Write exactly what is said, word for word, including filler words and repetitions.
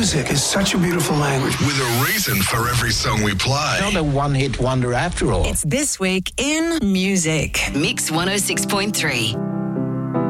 Music is such a beautiful language. With a reason for every song we play. Not a one-hit wonder after all. It's This Week in Music. Mix one oh six point three.